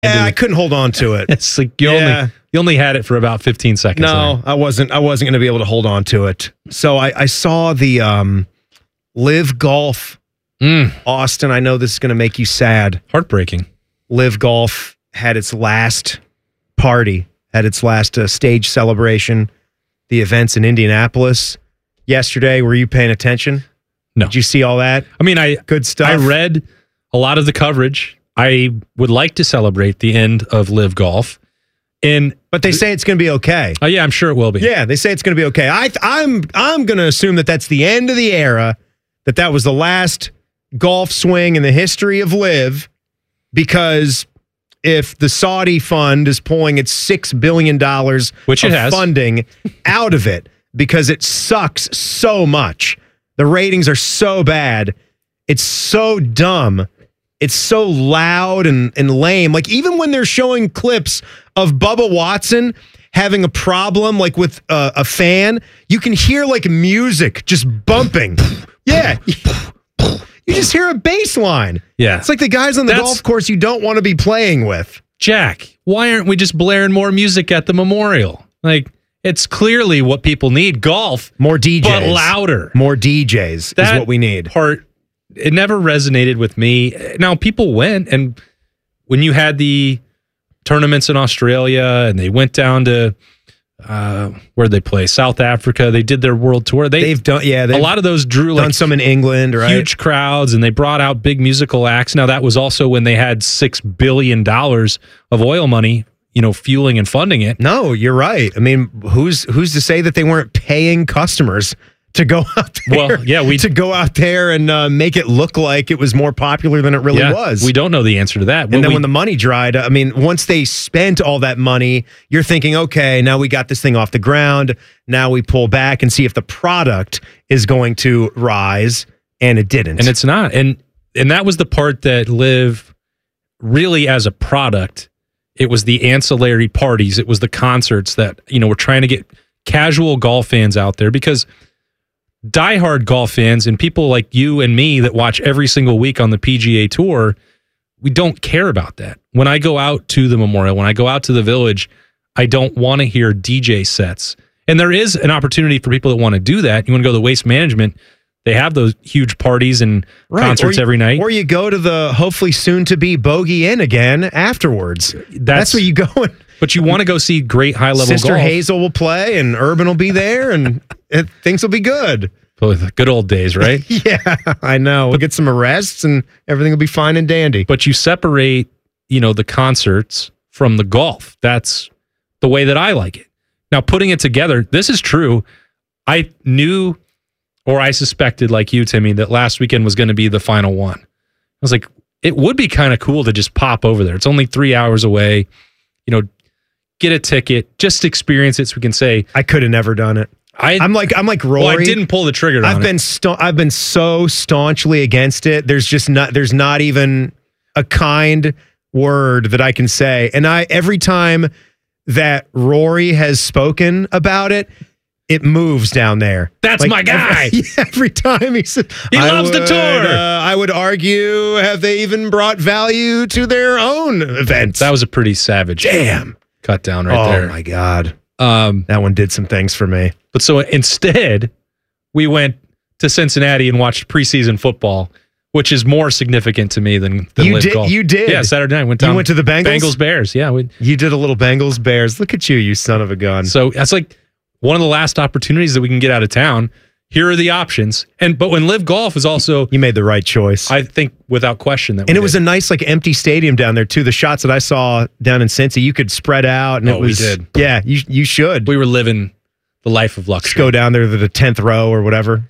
Yeah, I couldn't hold on to it. It's like you only had it for about 15 seconds. No, I wasn't going to be able to hold on to it. So I saw the Live Golf. Austin, I know this is going to make you sad. Heartbreaking. Live Golf had its last party, had its last stage celebration. The events in Indianapolis yesterday. Were you paying attention? No. Did you see all that? I mean, good stuff. I read a lot of the coverage. I would like to celebrate the end of Live Golf. But they say it's going to be okay. Oh yeah, I'm sure it will be. Yeah, they say it's going to be okay. I'm going to assume that that's the end of the era, that was the last golf swing in the history of Live, because if the Saudi fund is pulling its $6 billion which it has funding out of it because it sucks so much, the ratings are so bad, it's so dumb, it's so loud and lame. Like, even when they're showing clips of Bubba Watson having a problem, like with a fan, you can hear like music just bumping. Yeah. You just hear a bass line. Yeah. It's like the guys on the golf course you don't want to be playing with. Jack, why aren't we just blaring more music at the memorial? Like, it's clearly what people need. Golf. More DJs. But louder. More DJs is what we need. Part, it never resonated with me. Now, people went, and when you had the tournaments in Australia and they went down to where'd they play? South Africa. They did their world tour. They've done, a lot of those drew done some in England, right? Huge crowds, and they brought out big musical acts. Now, that was also when they had $6 billion of oil money, fueling and funding it. No, you're right. I mean, who's to say that they weren't paying customers to go out there? Well, yeah, to go out there and make it look like it was more popular than it really was. We don't know the answer to that. And then when the money dried, I mean, once they spent all that money, you're thinking, okay, now we got this thing off the ground. Now we pull back and see if the product is going to rise, and it didn't. And it's not. And that was the part that Live really, as a product, it was the ancillary parties. It was the concerts that, we're trying to get casual golf fans out there, because diehard golf fans and people like you and me that watch every single week on the PGA Tour, we don't care about that. When I go out to the Memorial, when I go out to the Village, I don't want to hear DJ sets. And there is an opportunity for people that want to do that. You want to go to the Waste Management, they have those huge parties and concerts every night. Or you go to the hopefully soon-to-be Bogey Inn again afterwards. That's where you go. But you want to go see great high-level golf. Sister Hazel will play, and Urban will be there, and things will be good. Oh, the good old days, right? Yeah, I know. We'll get some arrests, and everything will be fine and dandy. But you separate, the concerts from the golf. That's the way that I like it. Now, putting it together, this is true. I knew, or I suspected, like you, Timmy, that last weekend was going to be the final one. I was like, it would be kind of cool to just pop over there. It's only 3 hours away. Get a ticket, just experience it, so we can say I could have never done it. I'm like Rory. Well, I didn't pull the trigger on it. I've been so staunchly against it. There's not even a kind word that I can say. And every time that Rory has spoken about it, it moves down there. That's my guy. Every time he says, he loves the tour. I would argue, have they even brought value to their own events? That was a pretty savage cut down there. Oh my God. That one did some things for me. But so instead, we went to Cincinnati and watched preseason football, which is more significant to me than Live Golf. You did? Yeah, Saturday night. You went to the Bengals? Bengals Bears, yeah. You did a little Bengals Bears. Look at you, you son of a gun. So that's like one of the last opportunities that we can get out of town. Here are the options. But when Live Golf is also... You made the right choice. I think without question that. And it was a nice empty stadium down there too. The shots that I saw down in Cincy, you could spread out. And we did. Yeah, you should. We were living the life of luxury. Just go down there to the 10th row or whatever.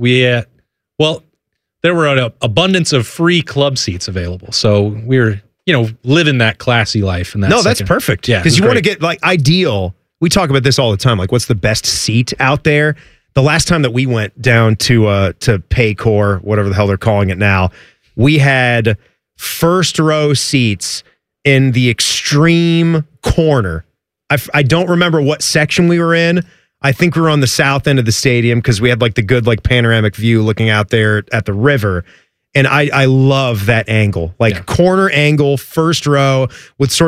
Well, there were an abundance of free club seats available. So we were, living that classy life. That's perfect. Yeah, because you want to get ideal. We talk about this all the time. What's the best seat out there? The last time that we went down to Paycor, whatever the hell they're calling it now, we had first row seats in the extreme corner. I don't remember what section we were in. I think we were on the south end of the stadium because we had the good panoramic view looking out there at the river. And I love that angle, corner angle, first row with sort